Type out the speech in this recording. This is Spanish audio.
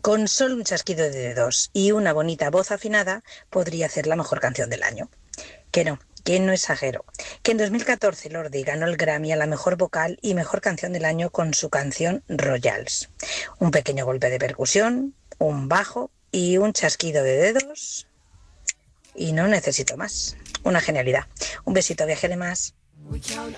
Con solo un chasquido de dedos y una bonita voz afinada, podría ser la mejor canción del año. Que no exagero. Que en 2014 Lordi ganó el Grammy a la mejor vocal y mejor canción del año con su canción Royals. Un pequeño golpe de percusión, un bajo y un chasquido de dedos. Y no necesito más. Una genialidad. Un besito, viajere más.